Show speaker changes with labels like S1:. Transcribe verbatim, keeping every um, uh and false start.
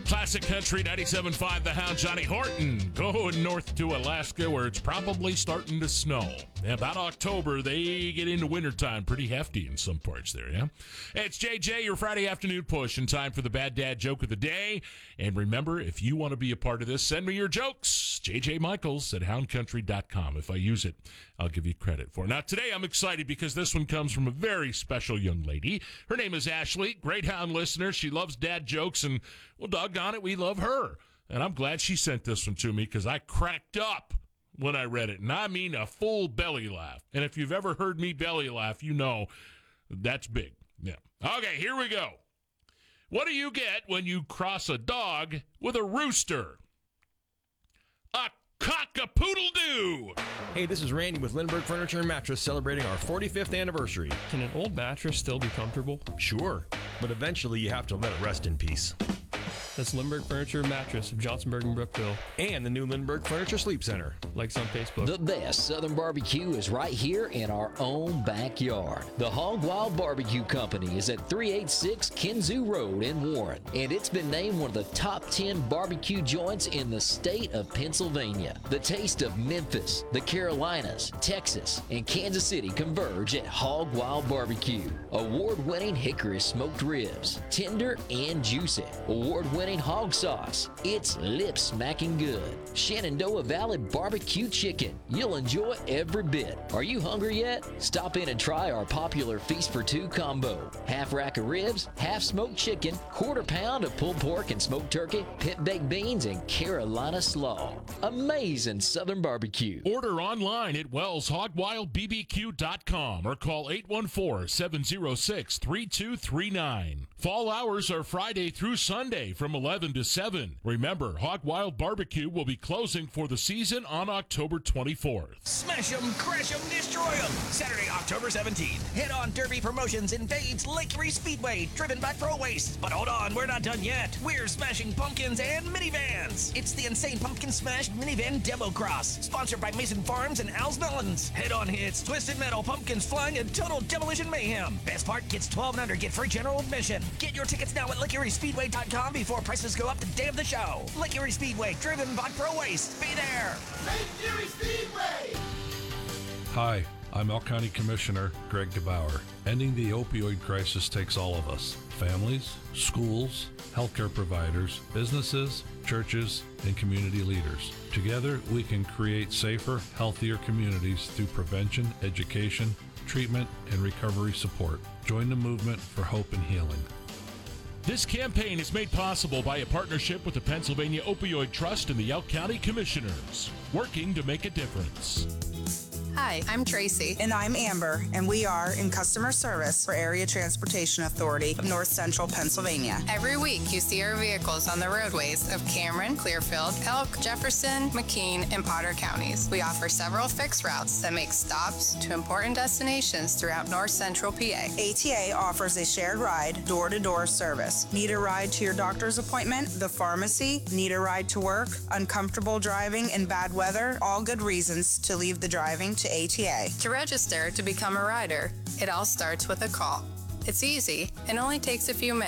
S1: Classic Country ninety-seven point five, The Hound, Johnny Horton, going north to Alaska where it's probably starting to snow. About October, they get into wintertime pretty hefty in some parts there, yeah? It's J J, your Friday afternoon push, and time for the Bad Dad Joke of the Day. And remember, if you want to be a part of this, send me your jokes. J J Michaels at hound country dot com. If I use it, I'll give you credit for it. Now, today I'm excited because this one comes from a very special young lady. Her name is Ashley, great Hound listener. She loves dad jokes, and, well, doggone it, we love her. And I'm glad she sent this one to me because I cracked up when I read it. And I mean a full belly laugh. And if you've ever heard me belly laugh, you know that's big. Yeah. Okay, here we go. What do you get when you cross a dog with a rooster? A cock-a-poodle-doo!
S2: Hey, this is Randy with Lindbergh Furniture and Mattress celebrating our forty-fifth anniversary.
S3: Can an old mattress still be comfortable?
S2: Sure, but eventually you have to let it rest in peace.
S3: That's Lindbergh Furniture and Mattress of Johnsonburg and Brookville.
S2: And the new Lindbergh Furniture Sleep Center.
S3: Likes on Facebook.
S4: The best Southern barbecue is right here in our own backyard. The Hog Wild Barbecue Company is at three eighty-six Kinzoo Road in Warren, and it's been named one of the top ten barbecue joints in the state of Pennsylvania. The taste of Memphis, the Carolinas, Texas, and Kansas City converge at Hog Wild Barbecue. Award-winning hickory smoked ribs, tender and juicy. Award-winning hog sauce. It's lip-smacking good. Shenandoah Valley barbecue chicken. You'll enjoy every bit. Are you hungry yet? Stop in and try our popular Feast for Two combo. Half rack of ribs, half smoked chicken, quarter pound of pulled pork and smoked turkey, pit baked beans, and Carolina slaw. Amazing Southern barbecue.
S1: Order online at wells hog wild b b q dot com or call eight one four, seven zero six, three two three nine. Fall hours are Friday through Sunday from eleven to seven. Remember, Hog Wild Barbecue will be closing for the season on October twenty-fourth.
S5: Smash 'em, crash 'em, destroy 'em. Saturday, October seventeenth. Head on Derby Promotions invades Lake Erie Speedway, driven by Pro Waste. But hold on, we're not done yet. We're smashing pumpkins and minivans. It's the Insane Pumpkin Smash Minivan Demo Cross, sponsored by Mason Farms and Al's Melons. Head-on hits, twisted metal, pumpkins flying, and total demolition mayhem. Best part, gets twelve and under, get free general admission. Get your tickets now at lake erie speedway dot com before prices go up the day of the show. Lake Erie Speedway, driven by Pro Waste. Be there.
S6: Lake Erie Speedway!
S7: Hi, I'm Elk County Commissioner Greg DeBauer. Ending the opioid crisis takes all of us. Families, schools, healthcare providers, businesses, churches, and community leaders. Together, we can create safer, healthier communities through prevention, education, treatment, and recovery support. Join the movement for hope and healing.
S1: This campaign is made possible by a partnership with the Pennsylvania Opioid Trust and the Elk County Commissioners, working to make a difference.
S8: Hi, I'm Tracy.
S9: And I'm Amber, and we are in customer service for Area Transportation Authority of North Central Pennsylvania.
S8: Every week, you see our vehicles on the roadways of Cameron, Clearfield, Elk, Jefferson, McKean, and Potter counties. We offer several fixed routes that make stops to important destinations throughout North Central P A.
S9: A T A offers a shared ride, door-to-door service. Need a ride to your doctor's appointment, the pharmacy, need a ride to work, uncomfortable driving in bad weather, all good reasons to leave the driving to A T A.
S8: To register to become a rider, it all starts with a call. It's easy and only takes a few minutes.